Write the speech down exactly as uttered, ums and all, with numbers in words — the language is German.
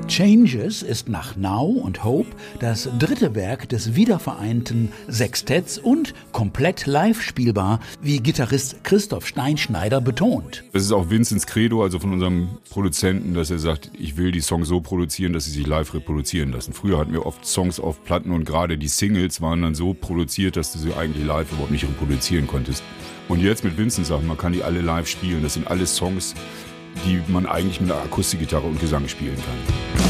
Changes ist nach Now und Hope das dritte Werk des wiedervereinten Sextetts und komplett live spielbar, wie Gitarrist Christoph Steinschneider betont. Das ist auch Vincents Credo, also von unserem Produzenten, dass er sagt, ich will die Songs so produzieren, dass sie sich live reproduzieren lassen. Früher hatten wir oft Songs auf Platten und gerade die Singles waren dann so produziert, dass du sie eigentlich live überhaupt nicht reproduzieren konntest. Und jetzt mit Vincents Sachen, man kann die alle live spielen. Das sind alles Songs, die man eigentlich mit einer Akustikgitarre und Gesang spielen kann.